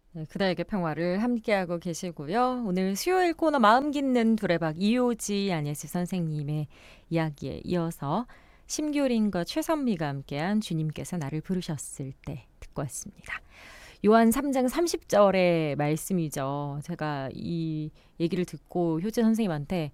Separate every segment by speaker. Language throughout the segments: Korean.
Speaker 1: 네, 그대에게 평화를 함께하고 계시고요. 오늘 수요일 코너 마음 깊는 두레박 이효지 안예수 선생님의 이야기에 이어서 심규린과 최선미가 함께한 주님께서 나를 부르셨을 때 듣고 왔습니다. 요한 3장 30절의 말씀이죠. 제가 이 얘기를 듣고 효재 선생님한테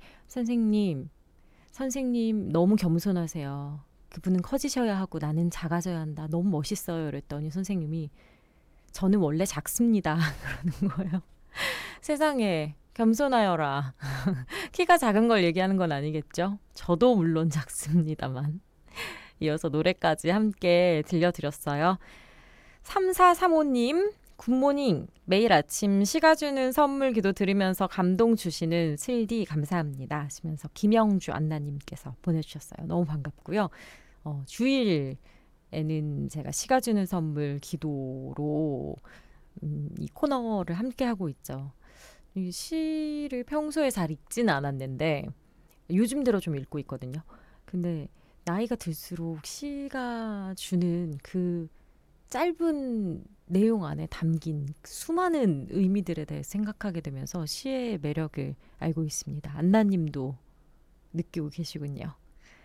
Speaker 1: 선생님 너무 겸손하세요. 그분은 커지셔야 하고 나는 작아져야 한다. 너무 멋있어요. 그랬더니 선생님이 저는 원래 작습니다. 그러는 거예요. 세상에 겸손하여라. 키가 작은 걸 얘기하는 건 아니겠죠? 저도 물론 작습니다만. 이어서 노래까지 함께 들려드렸어요. 3435님, 굿모닝. 매일 아침 시가 주는 선물 기도 들으면서 감동 주시는 슬디 감사합니다. 하시면서 김영주 안나님께서 보내주셨어요. 너무 반갑고요. 주일에는 제가 시가 주는 선물 기도로 이 코너를 함께 하고 있죠. 이 시를 평소에 잘 읽지는 않았는데 요즘 들어 좀 읽고 있거든요. 근데 나이가 들수록 시가 주는 그 짧은 내용 안에 담긴 수많은 의미들에 대해 생각하게 되면서 시의 매력을 알고 있습니다. 안나님도 느끼고 계시군요.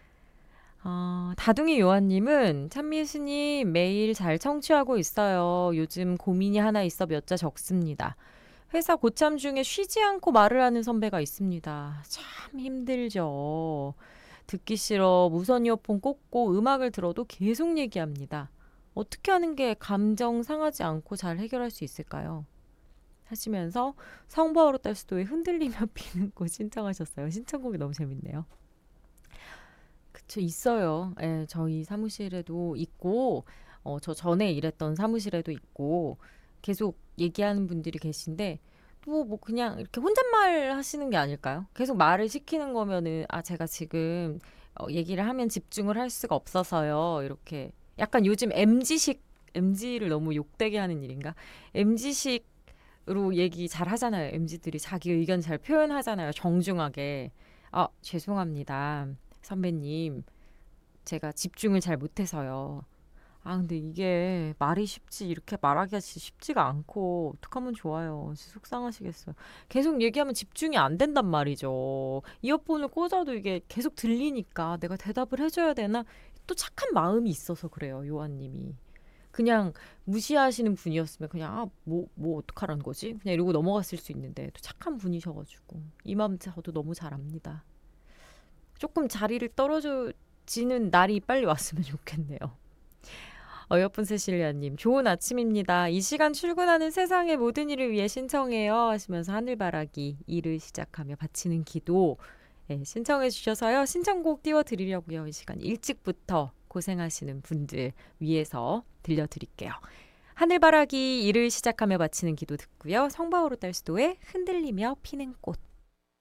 Speaker 1: 다둥이 요한님은 찬미스님 매일 잘 청취하고 있어요. 요즘 고민이 하나 있어 몇 자 적습니다. 회사 고참 중에 쉬지 않고 말을 하는 선배가 있습니다. 참 힘들죠. 듣기 싫어 무선 이어폰 꽂고 음악을 들어도 계속 얘기합니다. 어떻게 하는 게 감정 상하지 않고 잘 해결할 수 있을까요? 하시면서 성바오로 딸수도의 흔들리며 피는 꽃 신청하셨어요. 신청곡이 너무 재밌네요. 그쵸, 있어요. 예, 저희 사무실에도 있고, 저 전에 일했던 사무실에도 있고, 계속 얘기하는 분들이 계신데, 뭐 그냥 이렇게 혼잣말 하시는 게 아닐까요? 계속 말을 시키는 거면은, 제가 지금 얘기를 하면 집중을 할 수가 없어서요. 이렇게 약간 요즘 MZ를 너무 욕되게 하는 일인가? MZ식으로 얘기 잘 하잖아요. MZ들이 자기 의견 잘 표현하잖아요. 정중하게. 죄송합니다. 선배님, 제가 집중을 잘 못해서요. 근데 이게 말이 쉽지, 이렇게 말하기가 쉽지가 않고, 어떡하면 좋아요. 진짜 속상하시겠어요. 계속 얘기하면 집중이 안 된단 말이죠. 이어폰을 꽂아도 이게 계속 들리니까 내가 대답을 해줘야 되나? 또 착한 마음이 있어서 그래요, 요한님이. 그냥 무시하시는 분이었으면 그냥, 뭐 어떡하라는 거지? 그냥 이러고 넘어갔을 수 있는데, 또 착한 분이셔가지고. 이 마음 저도 너무 잘 압니다. 조금 자리를 떨어지는 날이 빨리 왔으면 좋겠네요. 어여쁜 세실리아님, 좋은 아침입니다. 이 시간 출근하는 세상의 모든 일을 위해 신청해요. 하시면서 하늘바라기 일을 시작하며 바치는 기도 신청해 주셔서요. 신청곡 띄워드리려고요. 이 시간 일찍부터 고생하시는 분들 위해서 들려드릴게요. 하늘바라기 일을 시작하며 바치는 기도 듣고요. 성바오로 딸수도의 흔들리며 피는 꽃